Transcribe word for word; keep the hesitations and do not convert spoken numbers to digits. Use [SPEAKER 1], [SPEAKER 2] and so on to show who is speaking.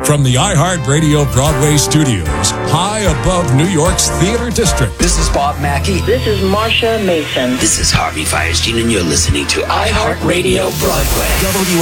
[SPEAKER 1] From the iHeartRadio Broadway studios, high above New York's Theater District.
[SPEAKER 2] This is Bob Mackey.
[SPEAKER 3] This is Marsha Mason.
[SPEAKER 4] This is Harvey Firestein, and you're listening to iHeartRadio Broadway.
[SPEAKER 2] W